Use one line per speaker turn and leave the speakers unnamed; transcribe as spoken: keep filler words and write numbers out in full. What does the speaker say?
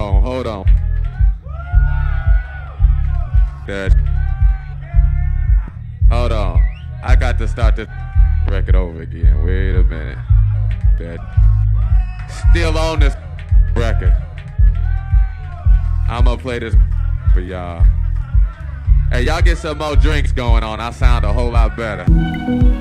on, hold on. That. Hold on. I got to start this record over again. Wait a minute. That. Still on this record. I'm gonna play this for y'all. Hey, y'all get some more drinks going on. I sound a whole lot better.